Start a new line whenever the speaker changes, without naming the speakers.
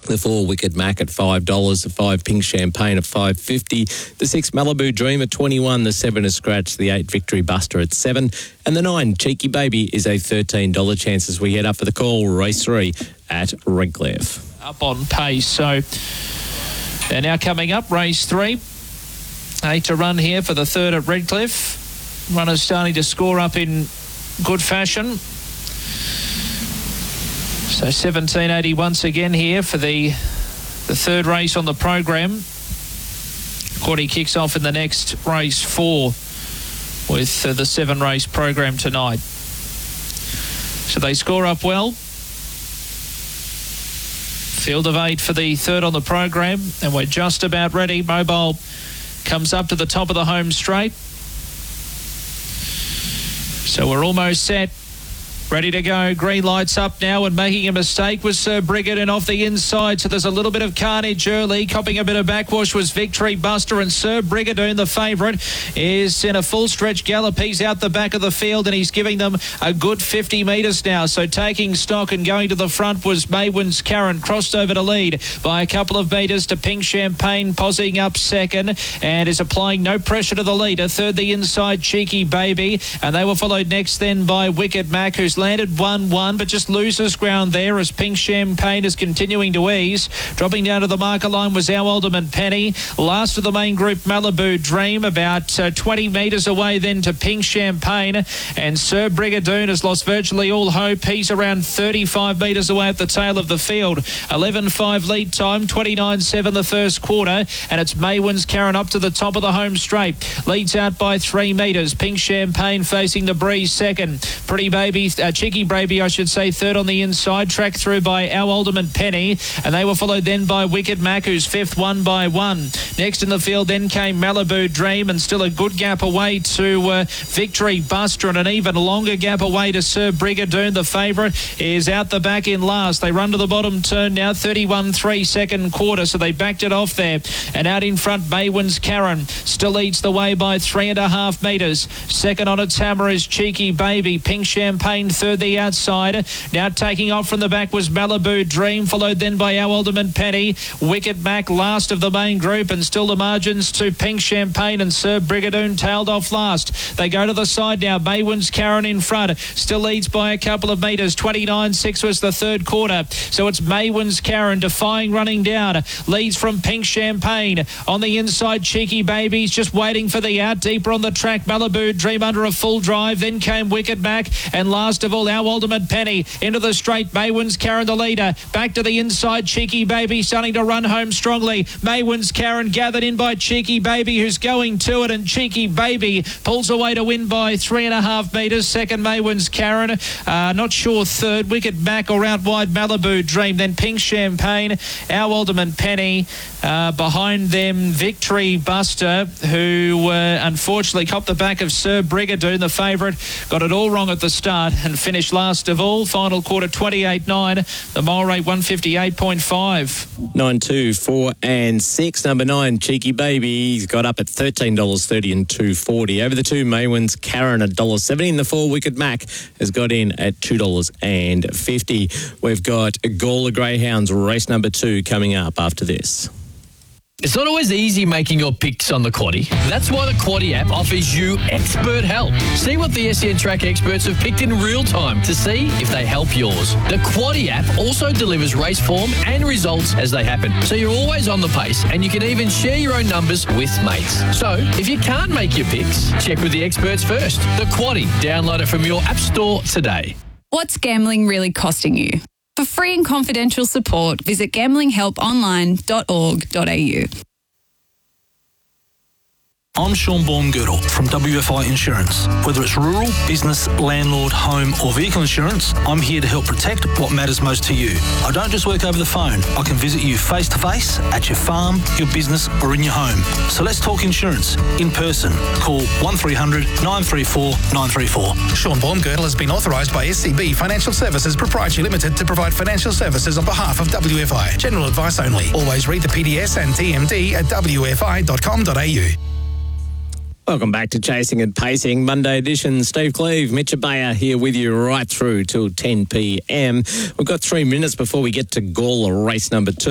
The 4 Wicked Mac at $5. The 5 Pink Champagne at $5.50. The 6 Malibu Dream at $21. The 7 is Scratch. The 8 Victory Buster at $7. And the 9 Cheeky Baby is a $13 chance as we head up for the call. Race 3 at Redcliffe.
Up on pace. So they're now coming up. Race 3. 8 to run here for the 3rd at Redcliffe. Runners starting to score up in good fashion. So 1780 once again here for the 3rd race on the program. Quaddy kicks off in the next race 4 with the 7 race program tonight. So they score up well. Field of 8 for the 3rd on the program, and we're just about ready. Mobile comes up to the top of the home straight. So we're almost set. Ready to go. Green lights up now, and making a mistake was Sir Brigadoon off the inside. So there's a little bit of carnage early. Copping a bit of backwash was Victory Buster, and Sir Brigadoon, the favourite, is in a full stretch gallop. He's out the back of the field, and he's giving them a good 50 metres now. So taking stock and going to the front was Maywin's Karen, crossed over to lead by a couple of metres to Pink Champagne, posing up second, and is applying no pressure to the leader. 3rd, the inside Cheeky Baby, and they were followed next then by Wicked Mac, who's landed 1-1, but just loses ground there as Pink Champagne is continuing to ease. Dropping down to the marker line was Our Alderman Penny. Last of the main group, Malibu Dream, about 20 metres away then to Pink Champagne. And Sir Brigadoon has lost virtually all hope. He's around 35 metres away at the tail of the field. 11.5 lead time, 29.7 the first quarter. And it's Maywin's Karen up to the top of the home straight. Leads out by 3 metres. Pink Champagne facing the breeze second. Pretty Baby, Cheeky Baby, I should say, 3rd on the inside. Tracked through by Our Alderman Penny. And they were followed then by Wicked Mac, who's 5th, 1 by 1. Next in the field then came Malibu Dream, and still a good gap away to Victory Buster, and an even longer gap away to Sir Brigadoon. The favourite is out the back in last. They run to the bottom turn now, 31.3 second quarter, so they backed it off there. And out in front, Maywin's Karen still leads the way by 3.5 metres. Second on its hammer is Cheeky Baby. Pink Champagne 3rd the outside. Now taking off from the back was Malibu Dream, followed then by Our Alderman Penny. Wicked Mac last of the main group, and still the margins to Pink Champagne and Sir Brigadoon tailed off last. They go to the side now. Maywin's Karen in front. Still leads by a couple of metres. 29.6 was the 3rd quarter. So it's Maywin's Karen defying running down. Leads from Pink Champagne. On the inside, Cheeky Baby's just waiting for the out. Deeper on the track, Malibu Dream under a full drive. Then came Wicked Mac, and last of all, Our Alderman Penny. Into the straight, Maywin's Karen the leader. Back to the inside, Cheeky Baby starting to run home strongly. Maywin's Karen gathered in by Cheeky Baby, who's going to it, and Cheeky Baby pulls away to win by 3.5 metres. Second, Maywin's Karen. Not sure 3rd, Wicked Mac, or out wide Malibu Dream. Then Pink Champagne, Our Alderman Penny. Behind them, Victory Buster, who unfortunately copped the back of Sir Brigadoon, the favourite. Got it all wrong at the start and finished last of all. Final quarter 28.9. The mile rate 158.5.
9, 2, 4 and 6. Number 9, Cheeky Baby. He's got up at $13.30 and $2.40. Over the 2, Maywin's Karen at $1.70. And the 4, Wicked Mac has got in at $2.50. We've got Gawler Greyhounds race number 2 coming up after this.
It's not always easy making your picks on the Quaddy. That's why the Quaddy app offers you expert help. See what the SEN Track experts have picked in real time to see if they help yours. The Quaddy app also delivers race form and results as they happen, so you're always on the pace, and you can even share your own numbers with mates. So if you can't make your picks, check with the experts first. The Quaddy. Download it from your app store today.
What's gambling really costing you? For free and confidential support, visit gamblinghelponline.org.au.
I'm Sean Baumgirtle from WFI Insurance. Whether it's rural, business, landlord, home or vehicle insurance, I'm here to help protect what matters most to you. I don't just work over the phone. I can visit you face to face at your farm, your business or in your home. So let's talk insurance in person. Call 1300 934 934.
Sean Baumgirtle has been authorised by SCB Financial Services Proprietary Limited to provide financial services on behalf of WFI. General advice only. Always read the PDS and TMD at wfi.com.au.
Welcome back to Chasing and Pacing, Monday edition. Steve Cleve, Mitch Abaya here with you right through till 10 p.m. We've got 3 minutes before we get to Gawler race number 2.